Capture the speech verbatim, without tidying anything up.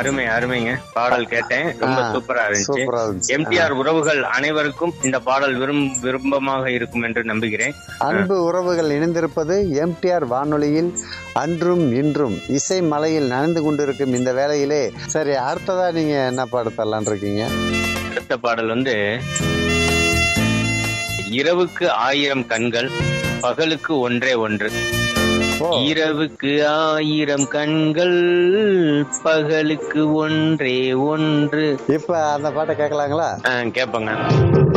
அருமை அருமைங்க. பாடல் கேட்டேன், ரொம்ப சூப்பரா இருந்துச்சு. எம்டிஆர் உறவுகள் அனைவருக்கும் இந்த பாடல் விரும் விருப்பமாக இருக்கும் என்று நம்புகிறேன். அன்பு உறவுகள் இணைந்திருப்பது எம்டிஆர் வானொலியில் அன்றும் இன்றும் இசை மலையில் நனைந்து கொண்டிருக்கும் இந்த வேளையிலே. சரி, அடுத்ததா நீங்க என்ன பாடத்தரலான் இருக்கீங்க? அடுத்த பாடல் வந்து இரவுக்கு ஆயிரம் கண்கள், பகலுக்கு ஒன்றே ஒன்று. இரவுக்கு ஆயிரம் கண்கள், பகலுக்கு ஒன்றே ஒன்று. இப்ப அந்த பாட்டை கேட்கலாங்களா? கேட்பங்க.